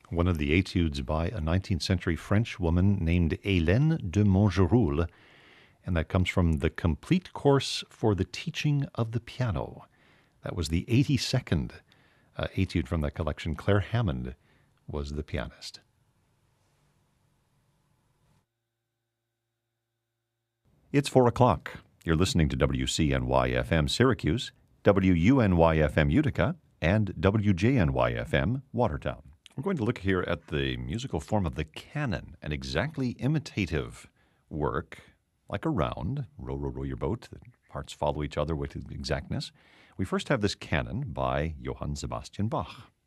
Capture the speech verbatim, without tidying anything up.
one of the etudes by a nineteenth century French woman named Hélène de Montgeroul, and that comes from the Complete Course for the Teaching of the Piano. That was the eighty-second uh, etude from that collection. Claire Hammond was the pianist. It's four o'clock. You're listening to W C N Y F M Syracuse, W U N Y F M Utica, and W J N Y F M Watertown. We're going to look here at the musical form of the canon, an exactly imitative work, like a round, row, row, row your boat, the parts follow each other with exactness. We first have this canon by Johann Sebastian Bach.